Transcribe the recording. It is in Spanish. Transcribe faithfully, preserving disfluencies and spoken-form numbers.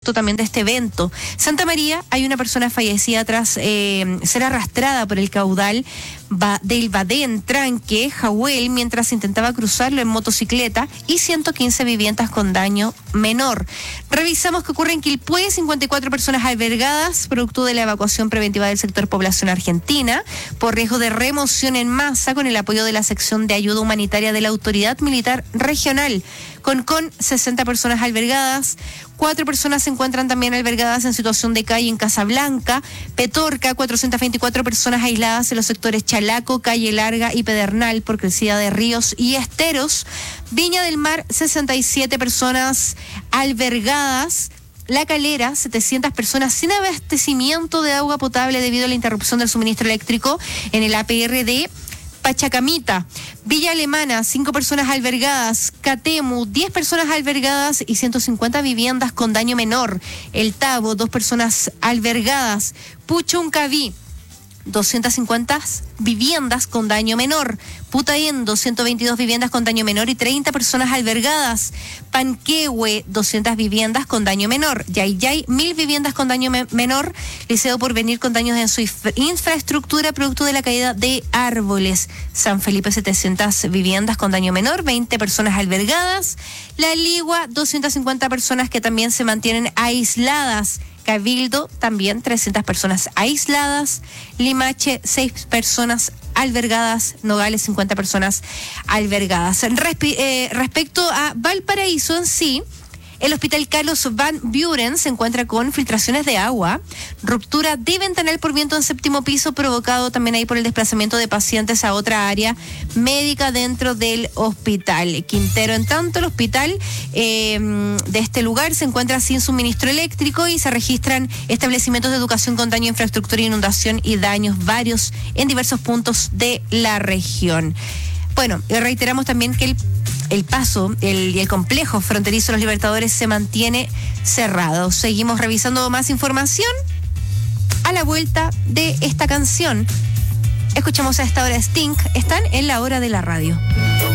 producto también de este evento. Santa María, hay una persona fallecida tras eh, ser arrastrada por el caudal va, del Badén Tranque, Jahuel, mientras intentaba cruzarlo en motocicleta, y ciento quince viviendas con daño menor. Revisamos que ocurre en Quilpué, cincuenta y cuatro personas albergadas, producto de la evacuación preventiva del sector población argentina, por riesgo de remoción en masa, con el apoyo de la sección de ayuda humanitaria de la Autoridad Militar Regional, con, con sesenta personas albergadas. Cuatro personas se encuentran también albergadas en situación de calle en Casablanca. Petorca, cuatrocientas veinticuatro personas aisladas en los sectores Chalaco, Calle Larga y Pedernal por crecida de ríos y esteros. Viña del Mar, sesenta y siete personas albergadas. La Calera, setecientas personas sin abastecimiento de agua potable debido a la interrupción del suministro eléctrico en el A P R de Pachacamita. Villa Alemana, cinco personas albergadas. Catemu, diez personas albergadas y ciento cincuenta viviendas con daño menor. El Tabo, dos personas albergadas. Puchuncaví, doscientas cincuenta viviendas con daño menor. Putaendo, ciento veintidós viviendas con daño menor y treinta personas albergadas. Panquehue, doscientas viviendas con daño menor. Yayay, mil viviendas con daño me- menor. Liceo Porvenir con daños en su infra- infraestructura producto de la caída de árboles. San Felipe, setecientas viviendas con daño menor, veinte personas albergadas. La Ligua, doscientas cincuenta personas que también se mantienen aisladas. Cabildo, también trescientas personas aisladas. Limache, seis personas albergadas. Nogales, cincuenta personas albergadas. Respi- eh, respecto a Valparaíso en sí, el Hospital Carlos Van Buren se encuentra con filtraciones de agua, ruptura de ventanal por viento en séptimo piso, provocado también ahí por el desplazamiento de pacientes a otra área médica dentro del hospital. Quintero, en tanto, el hospital eh, de este lugar se encuentra sin suministro eléctrico y se registran establecimientos de educación con daño a infraestructura, inundación y daños varios en diversos puntos de la región. Bueno, reiteramos también que el El paso el, y el complejo fronterizo Los Libertadores se mantiene cerrado. Seguimos revisando más información a la vuelta de esta canción. Escuchamos a esta hora Sting. Están en la hora de la radio.